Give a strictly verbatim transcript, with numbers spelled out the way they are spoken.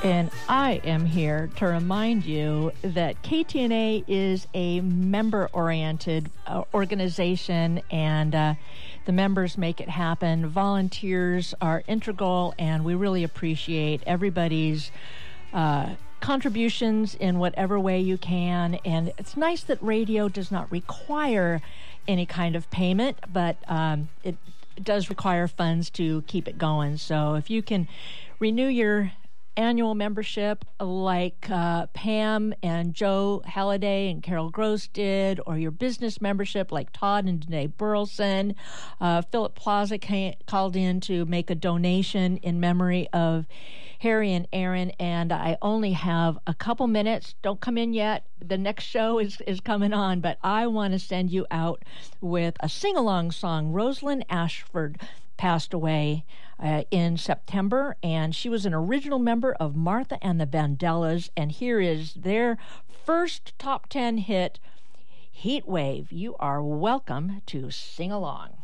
And I am here to remind you that K T N A is a member-oriented uh, organization, and uh, the members make it happen. Volunteers are integral, and we really appreciate everybody's uh, contributions in whatever way you can. And it's nice that radio does not require any kind of payment, but um, it does require funds to keep it going. So if you can renew your annual membership like uh, Pam and Joe Halliday and Carol Gross did, or your business membership like Todd and Danae Burleson. Uh, Philip Plaza came, called in to make a donation in memory of Harry and Aaron, and I only have a couple minutes. Don't come in yet. The next show is, is coming on, but I want to send you out with a sing-along song. Rosalind Ashford passed away uh, in September, and she was an original member of Martha and the Vandellas, and here is their first top ten hit, Heat Wave. You are welcome to sing along.